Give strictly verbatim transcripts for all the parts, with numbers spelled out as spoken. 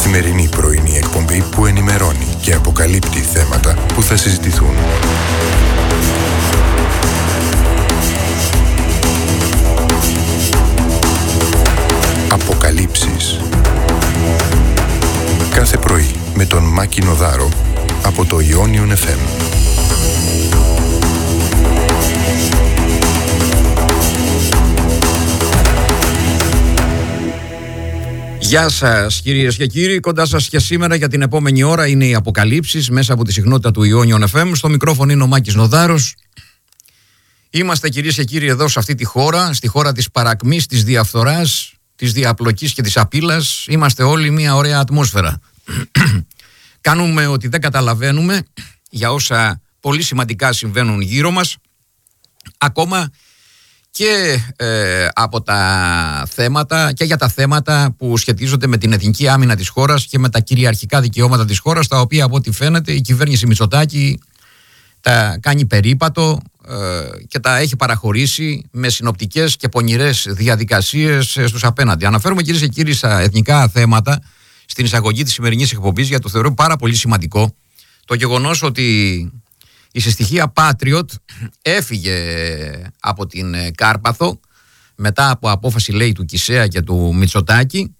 Καθημερινή πρωινή εκπομπή που ενημερώνει και αποκαλύπτει θέματα που θα συζητηθούν. Αποκαλύψεις. Κάθε πρωί με τον Μάκη Νοδάρο από το Ιόνιον εφ εμ. Γεια σας κυρίες και κύριοι, κοντά σας και σήμερα για την επόμενη ώρα είναι οι αποκαλύψεις μέσα από τη συχνότητα του Ιόνιον εφ εμ. Στο μικρόφωνο είναι ο Μάκης Νοδάρος. Είμαστε κυρίες και κύριοι εδώ σε αυτή τη χώρα, στη χώρα της παρακμής, της διαφθοράς, της διαπλοκής και της απείλας. Είμαστε όλοι μια ωραία ατμόσφαιρα. Κάνουμε ότι δεν καταλαβαίνουμε για όσα πολύ σημαντικά συμβαίνουν γύρω μας, ακόμα και ε, από τα θέματα και για τα θέματα που σχετίζονται με την εθνική άμυνα της χώρας και με τα κυριαρχικά δικαιώματα της χώρας, τα οποία από ό,τι φαίνεται η κυβέρνηση Μητσοτάκη τα κάνει περίπατο ε, και τα έχει παραχωρήσει με συνοπτικές και πονηρές διαδικασίες ε, στους απέναντι. Αναφέρομαι κυρίες και κύριοι στα εθνικά θέματα στην εισαγωγή της σημερινής εκπομπής, γιατί το θεωρώ πάρα πολύ σημαντικό το γεγονός ότι η συστοιχία Patriot έφυγε από την Κάρπαθο μετά από απόφαση, λέει, του Κισέα και του Μητσοτάκη,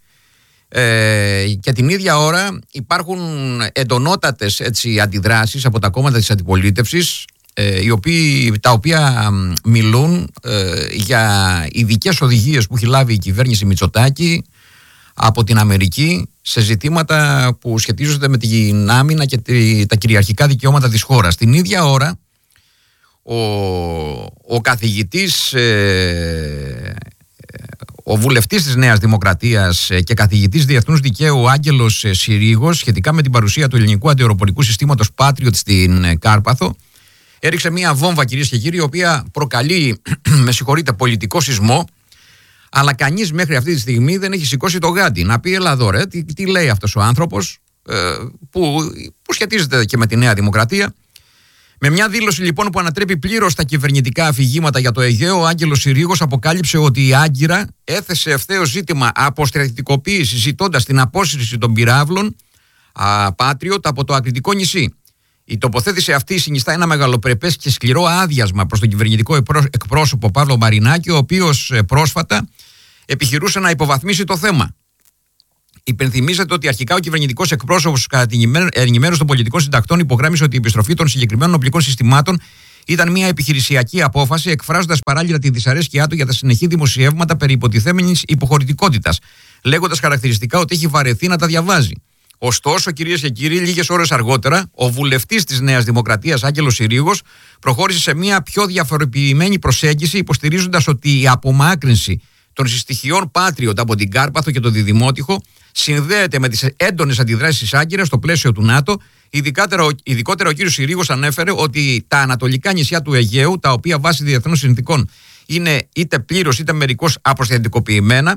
ε, και την ίδια ώρα υπάρχουν εντονότατες έτσι, αντιδράσεις από τα κόμματα της αντιπολίτευσης, ε, οι οποίοι, τα οποία μιλούν ε, για ειδικές οδηγίες που έχει λάβει η κυβέρνηση Μητσοτάκη από την Αμερική σε ζητήματα που σχετίζονται με την άμυνα και τη, τα κυριαρχικά δικαιώματα της χώρας. Την ίδια ώρα ο, ο καθηγητής, ε, ο βουλευτής της Νέας Δημοκρατίας και καθηγητής διεθνούς δικαίου Άγγελος Συρίγος, σχετικά με την παρουσία του ελληνικού αντιαεροπορικού συστήματος Patriot στην Κάρπαθο, έριξε μια βόμβα, κυρίες και κύριοι, η οποία προκαλεί, με συγχωρείτε, πολιτικό σεισμό. Αλλά κανείς μέχρι αυτή τη στιγμή δεν έχει σηκώσει το γάντι να πει, έλα εδώ ρε, τι, τι λέει αυτός ο άνθρωπος, ε, που, που σχετίζεται και με τη Νέα Δημοκρατία. Με μια δήλωση λοιπόν που ανατρέπει πλήρως τα κυβερνητικά αφηγήματα για το Αιγαίο, ο Άγγελος Συρίγος αποκάλυψε ότι η Άγκυρα έθεσε ευθέως ζήτημα αποστρατητικοποίηση, ζητώντας την απόσυρση των πυράβλων Patriot από το Ακριτικό νησί. Η τοποθέτηση αυτή συνιστά ένα μεγαλοπρεπές και σκληρό άδειασμα προς τον κυβερνητικό εκπρόσωπο Παύλο Μαρινάκη, ο οποίος πρόσφατα επιχειρούσε να υποβαθμίσει το θέμα. Υπενθυμίζεται ότι αρχικά ο κυβερνητικός εκπρόσωπος, κατά την ενημέρωση των πολιτικών συντακτών, υπογράμμισε ότι η επιστροφή των συγκεκριμένων οπλικών συστημάτων ήταν μια επιχειρησιακή απόφαση, εκφράζοντας παράλληλα τη δυσαρέσκειά του για τα συνεχή δημοσιεύματα περί υποτιθέμενης υποχωρητικότητας, λέγοντας χαρακτηριστικά ότι έχει βαρεθεί να τα διαβάζει. Ωστόσο, κυρίες και κύριοι, λίγες ώρες αργότερα, ο βουλευτής της Νέας Δημοκρατίας, Άγγελος Συρίγος, προχώρησε σε μια πιο διαφοροποιημένη προσέγγιση, υποστηρίζοντας ότι η απομάκρυνση των συστοιχειών Patriot από την Κάρπαθο και τον Διδημότυχο συνδέεται με τις έντονες αντιδράσεις της Άγκυρας στο πλαίσιο του ΝΑΤΟ. Ειδικότερα, ειδικότερα ο κ. Συρίγος ανέφερε ότι τα ανατολικά νησιά του Αιγαίου, τα οποία βάσει διεθνών συνθηκών είναι είτε πλήρως είτε μερικώς αποστρατικοποιημένα,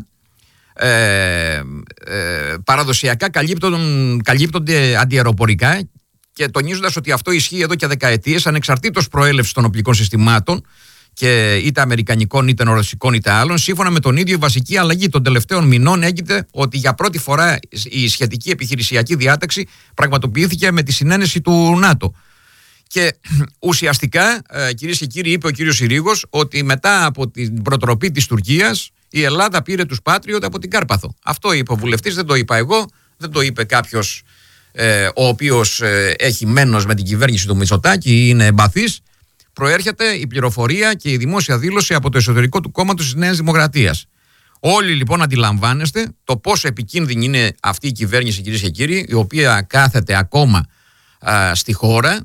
Ε, ε, παραδοσιακά καλύπτονται αντιαεροπορικά, και τονίζοντας ότι αυτό ισχύει εδώ και δεκαετίες, ανεξαρτήτως προέλευσης των οπλικών συστημάτων, και είτε αμερικανικών είτε ρωσικών είτε άλλων. Σύμφωνα με τον ίδιο, η βασική αλλαγή των τελευταίων μηνών έγκυται ότι για πρώτη φορά η σχετική επιχειρησιακή διάταξη πραγματοποιήθηκε με τη συνένεση του ΝΑΤΟ. Και ουσιαστικά, κυρίες και κύριοι, είπε ο κύριος Συρίγος ότι μετά από την προτροπή της Τουρκίας η Ελλάδα πήρε τους Patriot από την Κάρπαθο. Αυτό είπε ο βουλευτής, δεν το είπα εγώ, δεν το είπε κάποιος ε, ο οποίος ε, έχει μένος με την κυβέρνηση του Μητσοτάκη ή είναι εμπαθής. Προέρχεται η πληροφορία και η δημόσια δήλωση από το εσωτερικό του κόμματος της Νέας Δημοκρατίας. Όλοι λοιπόν αντιλαμβάνεστε το πόσο επικίνδυνη είναι αυτή η κυβέρνηση, κυρίες και κύριοι, η οποία κάθεται ακόμα α, στη χώρα.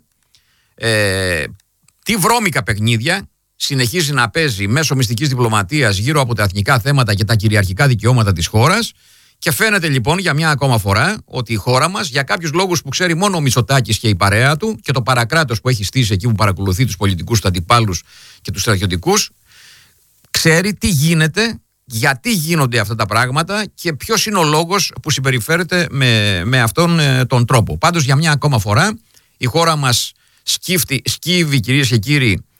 Ε, τι βρώμικα παιχνίδια συνεχίζει να παίζει μέσω μυστικής διπλωματίας γύρω από τα εθνικά θέματα και τα κυριαρχικά δικαιώματα της χώρας, και φαίνεται λοιπόν για μια ακόμα φορά ότι η χώρα μας, για κάποιους λόγους που ξέρει μόνο ο Μητσοτάκης και η παρέα του και το παρακράτος που έχει στήσει εκεί που παρακολουθεί τους πολιτικούς, τους αντιπάλους και τους στρατιωτικούς, ξέρει τι γίνεται, γιατί γίνονται αυτά τα πράγματα και ποιος είναι ο λόγος που συμπεριφέρεται με, με αυτόν ε, τον τρόπο. Πάντως για μια ακόμα φορά η χώρα μας σκύφτει, σκύβει, κυρίες και κύριοι,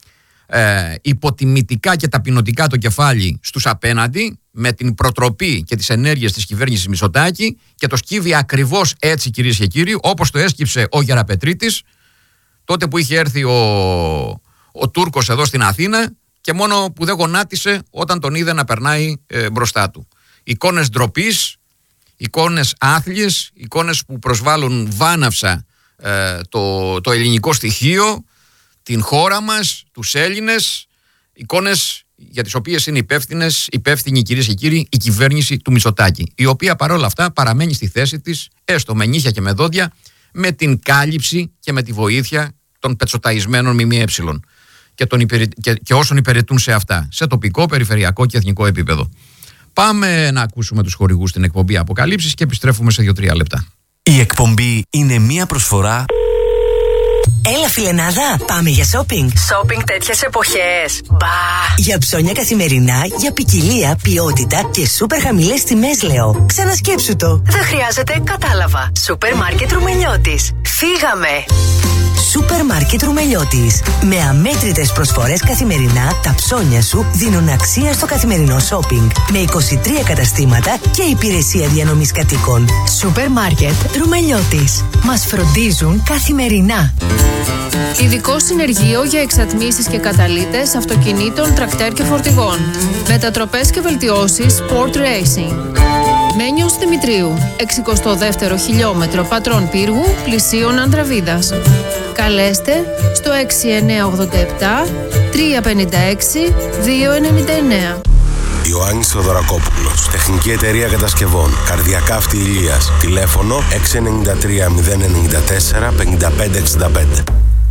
ε, υποτιμητικά και ταπεινωτικά το κεφάλι στους απέναντι με την προτροπή και τις ενέργειες της κυβέρνησης Μητσοτάκη και το σκύβει ακριβώς έτσι, κυρίες και κύριοι, όπως το έσκυψε ο Γεραπετρίτης τότε που είχε έρθει ο, ο Τούρκος εδώ στην Αθήνα και μόνο που δεν γονάτισε όταν τον είδε να περνάει ε, μπροστά του. Εικόνες ντροπής, εικόνες άθλιες, εικόνες που προσβάλλουν βάναυσα ε, το, το ελληνικό στοιχείο, την χώρα μας, τους Έλληνες, εικόνες για τις οποίες είναι υπεύθυνες, υπεύθυνη, κυρίες και κύριοι, η κυβέρνηση του Μητσοτάκη, η οποία παρόλα αυτά παραμένει στη θέση της, έστω με νύχια και με δόντια, με την κάλυψη και με τη βοήθεια των πετσοταϊσμένων ΜΜΕ και, των υπερι... και, και όσων υπηρετούν σε αυτά, σε τοπικό, περιφερειακό και εθνικό επίπεδο. Πάμε να ακούσουμε τους χορηγούς στην εκπομπή Αποκαλύψεις και επιστρέφουμε σε δύο τρία λεπτά. Η εκπομπή είναι μία προσφορά. Έλα φιλενάδα, πάμε για shopping. Shopping τέτοιες εποχές. Μπα! Για ψώνια καθημερινά, για ποικιλία, ποιότητα και σούπερ χαμηλές τιμές λέω. Ξανασκέψου το. Δεν χρειάζεται, κατάλαβα. Σούπερ μάρκετ Ρουμελιώτης. Φύγαμε! Σούπερ μάρκετ Ρουμελιώτης. Με αμέτρητες προσφορές καθημερινά, τα ψώνια σου δίνουν αξία στο καθημερινό shopping. Με είκοσι τρία καταστήματα και υπηρεσία διανομής κατοίκων. Σούπερ μάρκετ Ρουμελιώτης. Μας φροντίζουν καθημερινά. Ειδικό συνεργείο για εξατμίσεις και καταλύτες αυτοκινήτων, τρακτέρ και φορτηγών. Μετατροπές και βελτιώσεις Sport Racing. Μένιος Δημητρίου, εξηκοστό δεύτερο χιλιόμετρο Πατρών Πύργου, πλησίον Ανδραβίδας. Καλέστε στο έξι εννιά οκτώ επτά τρία πέντε έξι δύο εννιά εννιά. Ιωάννης Θεοδωρακόπουλος, Τεχνική Εταιρεία Κατασκευών, Καρδιακά Αυτή Ηλίας, τηλέφωνο έξι εννιά τρία μηδέν εννιά τέσσερα πέντε πέντε έξι πέντε.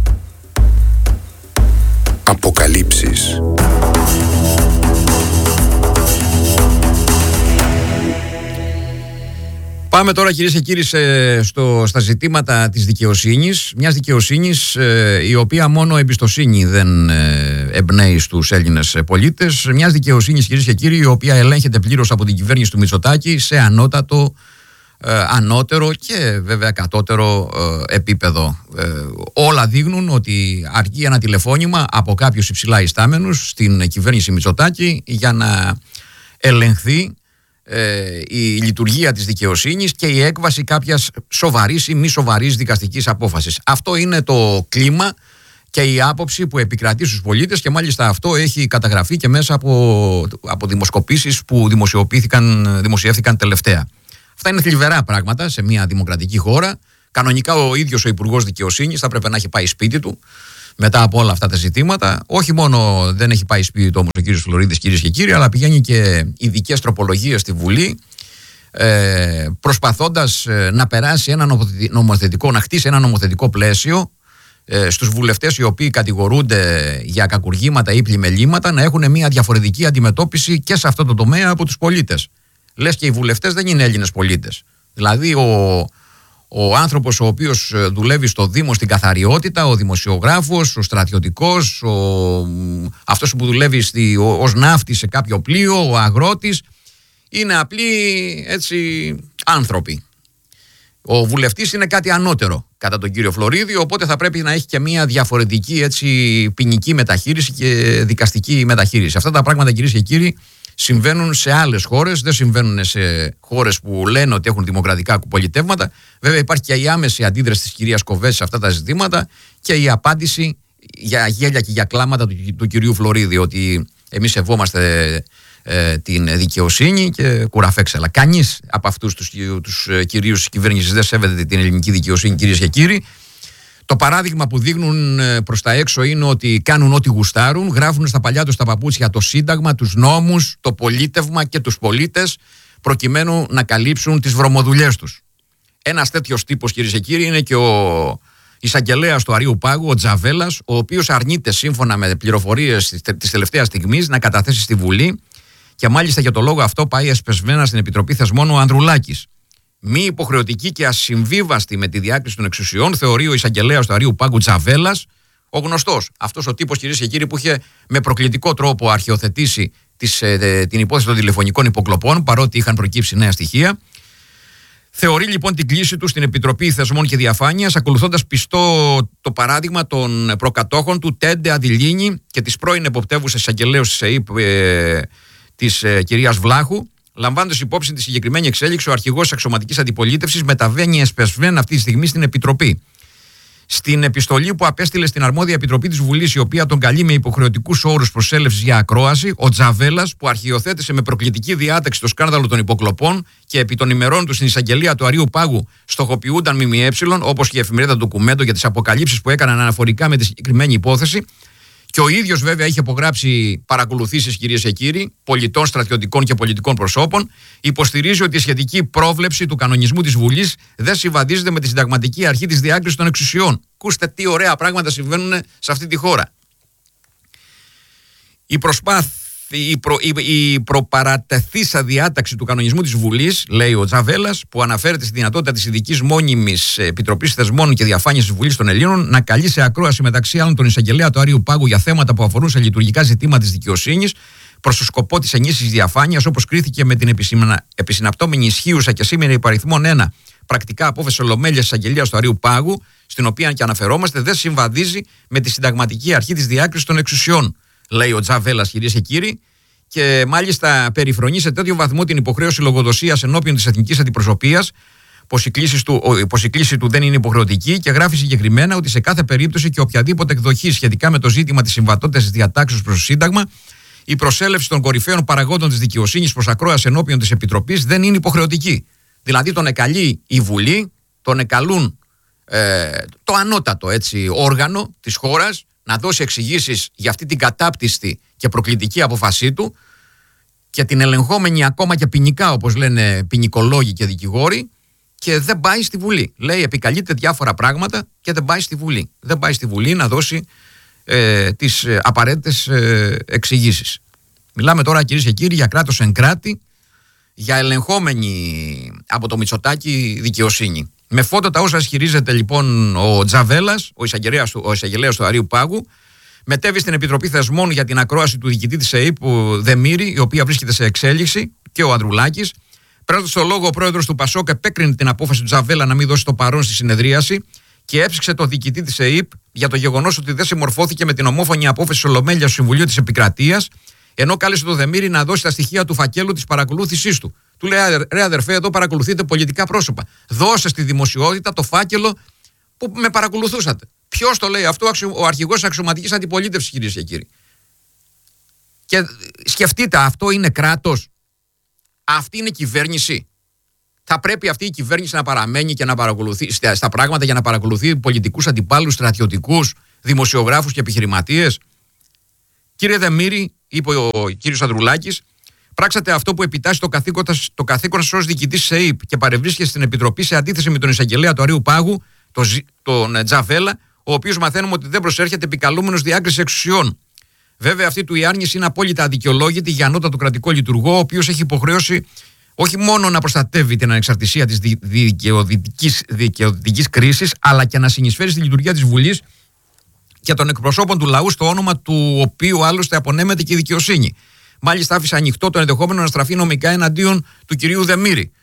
Αποκαλύψεις. Πάμε τώρα, κυρίες και κύριοι, σε, στο, στα ζητήματα της δικαιοσύνης. Μιας δικαιοσύνης ε, η οποία μόνο εμπιστοσύνη δεν ε, εμπνέει στους Έλληνες πολίτες. Μιας δικαιοσύνης, κυρίες και κύριοι, η οποία ελέγχεται πλήρως από την κυβέρνηση του Μητσοτάκη σε ανώτατο, ε, ανώτερο και βέβαια κατώτερο ε, επίπεδο. Ε, όλα δείχνουν ότι αρκεί ένα τηλεφώνημα από κάποιους υψηλά ιστάμενους στην κυβέρνηση Μητσοτάκη για να ελεγχθεί η λειτουργία της δικαιοσύνης και η έκβαση κάποιας σοβαρής ή μη σοβαρής δικαστικής απόφασης. Αυτό είναι το κλίμα και η άποψη που επικρατεί στους πολίτες και μάλιστα αυτό έχει καταγραφεί και μέσα από, από δημοσκοπήσεις που δημοσιοποιήθηκαν, δημοσιεύθηκαν τελευταία. Αυτά είναι θλιβερά πράγματα σε μια δημοκρατική χώρα. Κανονικά ο ίδιος ο Υπουργός Δικαιοσύνης θα πρέπει να έχει πάει σπίτι του μετά από όλα αυτά τα ζητήματα. Όχι μόνο δεν έχει πάει σπίτι του όμως ο κύριος Φλωρίδης, κυρίες και κύριοι, αλλά πηγαίνει και ειδικές τροπολογίες στη Βουλή, ε, προσπαθώντας ε, να περάσει ένα νομοθετικό, να χτίσει ένα νομοθετικό πλαίσιο ε, στους βουλευτές οι οποίοι κατηγορούνται για κακουργήματα ή πλημελήματα να έχουν μια διαφορετική αντιμετώπιση και σε αυτό το τομέα από τους πολίτες. Λες και οι βουλευτές δεν είναι Έλληνες πολίτες. Δηλαδή ο Ο άνθρωπος ο οποίος δουλεύει στο Δήμο στην καθαριότητα, ο δημοσιογράφος, ο στρατιωτικός, ο... αυτός που δουλεύει στη... ως ναύτης σε κάποιο πλοίο, ο αγρότης, είναι απλοί έτσι άνθρωποι. Ο βουλευτής είναι κάτι ανώτερο κατά τον κύριο Φλωρίδη, οπότε θα πρέπει να έχει και μια διαφορετική έτσι, ποινική μεταχείριση και δικαστική μεταχείριση. Αυτά τα πράγματα, κυρίες και κύριοι, συμβαίνουν σε άλλες χώρες, δεν συμβαίνουν σε χώρες που λένε ότι έχουν δημοκρατικά πολιτεύματα. Βέβαια υπάρχει και η άμεση αντίδραση της κυρίας Κοβέση σε αυτά τα ζητήματα και η απάντηση για γέλια και για κλάματα του, του κυρίου Φλωρίδη, ότι εμείς σεβόμαστε ε, την δικαιοσύνη και κουραφέξελα. Κανείς από αυτούς τους, τους κυρίους της κυβέρνησης δεν σέβεται την ελληνική δικαιοσύνη, κυρίες και κύριοι. Το παράδειγμα που δείχνουν προς τα έξω είναι ότι κάνουν ό,τι γουστάρουν, γράφουν στα παλιά τους τα παπούτσια το Σύνταγμα, τους νόμους, το πολίτευμα και τους πολίτες, προκειμένου να καλύψουν τις βρωμοδουλειές τους. Ένας τέτοιος τύπος, κυρίες και κύριοι, είναι και ο εισαγγελέας του Αρείου Πάγου, ο Τζαβέλας, ο οποίος αρνείται σύμφωνα με πληροφορίες της τελευταίας στιγμής να καταθέσει στη Βουλή και μάλιστα για το λόγο αυτό πάει εσπεσμένα στην Επιτροπή Θεσμών ο Ανδρουλάκης. Μη υποχρεωτική και ασυμβίβαστη με τη διάκριση των εξουσιών, θεωρεί ο εισαγγελέας του Αρείου Πάγκου Τζαβέλας, ο γνωστός. Αυτός ο τύπος, κυρίες και κύριοι, που είχε με προκλητικό τρόπο αρχαιοθετήσει τις, ε, την υπόθεση των τηλεφωνικών υποκλοπών, παρότι είχαν προκύψει νέα στοιχεία. Θεωρεί λοιπόν την κλίση του στην Επιτροπή Θεσμών και Διαφάνειας, ακολουθώντας πιστό το παράδειγμα των προκατόχων του Τέντε Αντιλίνη και της πρώην εποπτεύουσας εισαγγελέως της ΕΕΠ ε, της ε, κυρίας Βλάχου. Λαμβάνοντας υπόψη τη συγκεκριμένη εξέλιξη, ο αρχηγός της αξιωματικής αντιπολίτευσης μεταβαίνει εσπεσβέν αυτή τη στιγμή στην Επιτροπή. Στην επιστολή που απέστειλε στην αρμόδια Επιτροπή της Βουλής, η οποία τον καλεί με υποχρεωτικούς όρους προσέλευσης για ακρόαση, ο Τζαβέλας, που αρχιοθέτησε με προκλητική διάταξη το σκάνδαλο των υποκλοπών και επί των ημερών του στην εισαγγελία του Αρείου Πάγου στοχοποιούνταν ΜΜΕ, όπως και η εφημερίδα Ντοκουμέντο, για τις αποκαλύψεις που έκαναν αναφορικά με τη συγκεκριμένη υπόθεση. Και ο ίδιος βέβαια είχε απογράψει παρακολουθήσεις, κυρίες και κύριοι, πολιτών, στρατιωτικών και πολιτικών προσώπων. Υποστηρίζει ότι η σχετική πρόβλεψη του κανονισμού της Βουλής δεν συμβαδίζεται με τη συνταγματική αρχή της διάκρισης των εξουσιών. Ακούστε τι ωραία πράγματα συμβαίνουν σε αυτή τη χώρα. Η προσπάθεια. Η, προ, η, η προπαρατεθήσα διάταξη του κανονισμού της Βουλής, λέει ο Τζαβέλας, που αναφέρεται στη δυνατότητα της ειδικής μόνιμης Επιτροπής Θεσμών και Διαφάνειας της Βουλής των Ελλήνων να καλεί σε ακρόαση μεταξύ άλλων τον εισαγγελέα του Αρείου Πάγου για θέματα που αφορούν σε λειτουργικά ζητήματα της δικαιοσύνης προς το σκοπό της ενίσχυσης διαφάνειας, όπως κρίθηκε με την επισυναπτώμενη ισχύουσα και σήμερα υπαριθμόν ένα πρακτικά απόφαση ολομέλειας της εισαγγελίας του Αρείου Πάγου, στην οποία και αναφερόμαστε, δεν συμβαδίζει με τη συνταγματική αρχή της διάκρισης των εξουσιών. Λέει ο Τζαβέλας, κυρίες και κύριοι, και μάλιστα περιφρονεί σε τέτοιο βαθμό την υποχρέωση λογοδοσίας ενώπιον της εθνικής αντιπροσωπείας, πως η κλίση του, πως η κλίση του δεν είναι υποχρεωτική, και γράφει συγκεκριμένα ότι σε κάθε περίπτωση και οποιαδήποτε εκδοχή σχετικά με το ζήτημα της συμβατότητας της διατάξεως προς το Σύνταγμα, η προσέλευση των κορυφαίων παραγόντων της δικαιοσύνης προς ακρόαση ενώπιον της Επιτροπής δεν είναι υποχρεωτική. Δηλαδή τον εκαλεί η Βουλή, τον εκαλούν ε, το ανώτατο έτσι, όργανο της χώρας να δώσει εξηγήσεις για αυτή την κατάπτυστη και προκλητική απόφασή του και την ελεγχόμενη ακόμα και ποινικά, όπως λένε ποινικολόγοι και δικηγόροι, και δεν πάει στη Βουλή. Λέει, επικαλείται διάφορα πράγματα και δεν πάει στη Βουλή. Δεν πάει στη Βουλή να δώσει ε, τις ε, απαραίτητες ε, εξηγήσεις. Μιλάμε τώρα, κυρίες και κύριοι, για κράτος εν κράτη, για ελεγχόμενη από το Μητσοτάκη δικαιοσύνη. Με φώτο τα όσα ισχυρίζεται λοιπόν ο Τζαβέλας, ο εισαγγελέας του, ο εισαγγελέας του Αρείου Πάγου, μετέβη στην Επιτροπή Θεσμών για την ακρόαση του διοικητή της ΕΕΠ, ο Δεμήρη, η οποία βρίσκεται σε εξέλιξη, και ο Ανδρουλάκης. Παίρνοντας το λόγο, ο πρόεδρος του Πασόκ επέκρινε την απόφαση του Τζαβέλα να μην δώσει το παρόν στη συνεδρίαση και έψηξε το διοικητή της ΕΕΠ για το γεγονός ότι δεν συμμορφώθηκε με την ομόφωνη απόφαση της Ολομέλειας του Συμβουλίου της Επικρατείας, ενώ κάλεσε τον Δεμήρη να δώσει τα στοιχεία του φακέλου της παρακολούθησής του. Του λέει, ρε αδερφέ, εδώ παρακολουθείτε πολιτικά πρόσωπα. Δώσε στη δημοσιότητα το φάκελο που με παρακολουθούσατε. Ποιος το λέει αυτό? Ο αρχηγός αξιωματικής αντιπολίτευσης, κυρίες και κύριοι. Και σκεφτείτε, αυτό είναι κράτος? Αυτή είναι κυβέρνηση? Θα πρέπει αυτή η κυβέρνηση να παραμένει και να παρακολουθεί στα πράγματα για να παρακολουθεί πολιτικούς αντιπάλους, στρατιωτικούς, δημοσιογράφους και επιχειρηματίες? Κύριε Δεμήρη, είπε ο κύριος Ανδρουλάκης, πράξατε αυτό που επιτάσσει το καθήκον, το καθήκον σας ως διοικητής της ΕΕΠ και παρευρίσκεται στην Επιτροπή σε αντίθεση με τον εισαγγελέα του Αρείου Πάγου, τον, τον Τζαβέλα, ο οποίος μαθαίνουμε ότι δεν προσέρχεται επικαλούμενος διάκρισης εξουσιών. Βέβαια, αυτή του η άρνηση είναι απόλυτα αδικαιολόγητη για ανώτατο κρατικό λειτουργό, ο οποίος έχει υποχρέωση όχι μόνο να προστατεύει την ανεξαρτησία της δικαιοδυτικής, δικαιοδυτικής κρίσης, αλλά και να συνεισφέρει στη λειτουργία της Βουλής και των εκπροσώπων του λαού, στο όνομα του οποίου άλλωστε απονέμεται και η δικαιοσύνη. Μάλιστα, άφησε ανοιχτό το ενδεχόμενο να στραφεί νομικά εναντίον του κυρίου Δεμήρη,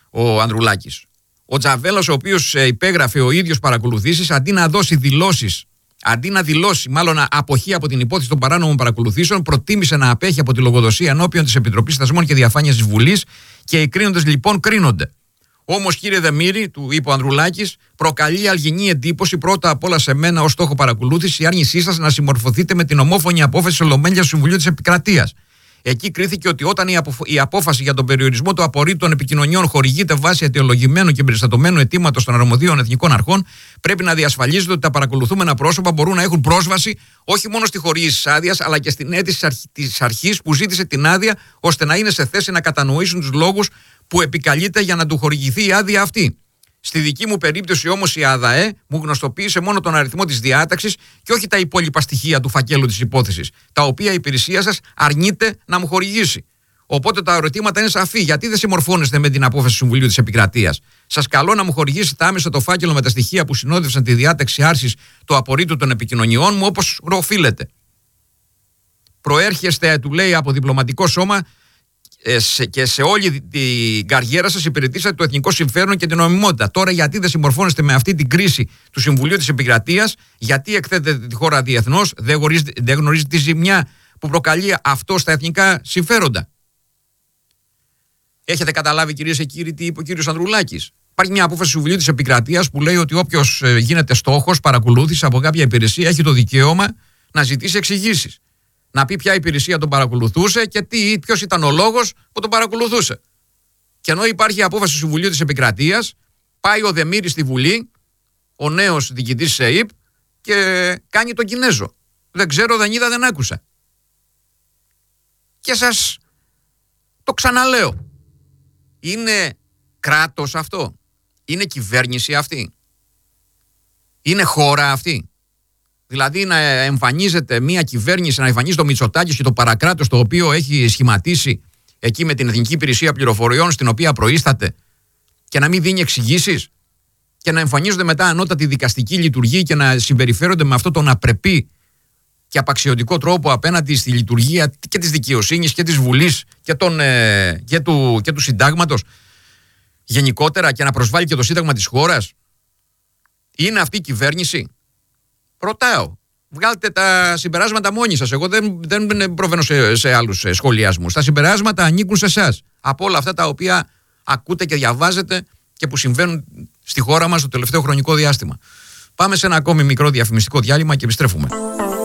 ο Ανδρουλάκης. Ο Τζαβέλας, ο οποίος υπέγραφε ο ίδιος παρακολουθήσεις, αντί να δώσει δηλώσεις, αντί να δηλώσει μάλλον αποχή από την υπόθεση των παράνομων παρακολουθήσεων, προτίμησε να απέχει από τη λογοδοσία ενώπιον της Επιτροπής Θεσμών και Διαφάνειας της Βουλής, και οι κρίνοντες λοιπόν κρίνονται. Όμως, κύριε Δεμήρη, του είπε ο Ανδρουλάκης, προκαλεί αλγινή εντύπωση πρώτα απ' όλα σε μένα ως στόχο παρακολούθηση η άρνησή σας να συμμορφωθείτε με την ομόφωνη απόφαση της Ολομέλειας του Συμβουλίου της Επικρατείας. Εκεί κρίθηκε ότι όταν η, αποφ... η απόφαση για τον περιορισμό του απορρίτου των επικοινωνιών χορηγείται βάσει αιτιολογημένου και εμπεριστατωμένου αιτήματος των αρμοδίων εθνικών αρχών, πρέπει να διασφαλίζεται ότι τα παρακολουθούμενα πρόσωπα μπορούν να έχουν πρόσβαση όχι μόνο στη χορήγηση της άδειας, αλλά και στην αίτηση της αρχής που ζήτησε την άδεια, ώστε να είναι σε θέση να κατανοήσουν τους λόγους που επικαλείται για να του χορηγηθεί η άδεια αυτή. Στη δική μου περίπτωση όμως η ΑΔΑΕ μου γνωστοποίησε μόνο τον αριθμό της διάταξης και όχι τα υπόλοιπα στοιχεία του φακέλου της υπόθεσης, τα οποία η υπηρεσία σας αρνείται να μου χορηγήσει. Οπότε τα ερωτήματα είναι σαφή. Γιατί δεν συμμορφώνεστε με την απόφαση του Συμβουλίου της Επικρατείας? Σας καλώ να μου χορηγήσετε άμεσα το φάκελο με τα στοιχεία που συνόδευσαν τη διάταξη άρσης του απορρίτου των επικοινωνιών μου, όπως οφείλεται. Προέρχεστε, του λέει, από διπλωματικό σώμα και σε όλη την καριέρα σας υπηρετήσατε το εθνικό συμφέρον και την νομιμότητα. Τώρα γιατί δεν συμμορφώνεστε με αυτή την κρίση του Συμβουλίου της Επικρατείας, γιατί εκθέτετε τη χώρα διεθνώς, δεν γνωρίζετε, δεν γνωρίζετε τη ζημιά που προκαλεί αυτό στα εθνικά συμφέροντα. Έχετε καταλάβει, κυρίες και κύριοι, τι είπε ο κύριος Ανδρουλάκης? Υπάρχει μια απόφαση του Συμβουλίου της Επικρατείας που λέει ότι όποιος γίνεται στόχος παρακολούθηση από κάποια υπηρεσία έχει το δικαίωμα να ζητήσει εξηγήσεις. Να πει ποια υπηρεσία τον παρακολουθούσε και τι, ποιος ήταν ο λόγος που τον παρακολουθούσε. Και ενώ υπάρχει η απόφαση του Συμβουλίου της Επικρατείας, πάει ο Δεμήρης στη Βουλή, ο νέος διοικητής της ΕΥΠ, και κάνει τον Κινέζο. Δεν ξέρω, δεν είδα, δεν άκουσα. Και σας το ξαναλέω. Είναι κράτος αυτό? Είναι κυβέρνηση αυτή? Είναι χώρα αυτή? Δηλαδή να εμφανίζεται μια κυβέρνηση, να εμφανίζει το Μητσοτάκη και το παρακράτος το οποίο έχει σχηματίσει εκεί με την Εθνική Υπηρεσία Πληροφοριών στην οποία προείσταται, και να μην δίνει εξηγήσεις, και να εμφανίζονται μετά ανώτατη δικαστική λειτουργία και να συμπεριφέρονται με αυτόν τον απρεπή και απαξιωτικό τρόπο απέναντι στη λειτουργία και της δικαιοσύνης και της Βουλής και, των, ε, και, του, και του Συντάγματος γενικότερα, και να προσβάλλει και το Σύνταγμα της χώρας. Είναι αυτή η κυβέρνηση? Ρωτάω. Βγάλτε τα συμπεράσματα μόνοι σας. Εγώ δεν, δεν προβαίνω σε, σε άλλους σχολιασμούς. Τα συμπεράσματα ανήκουν σε εσάς. Από όλα αυτά τα οποία ακούτε και διαβάζετε και που συμβαίνουν στη χώρα μας το τελευταίο χρονικό διάστημα. Πάμε σε ένα ακόμη μικρό διαφημιστικό διάλειμμα και επιστρέφουμε.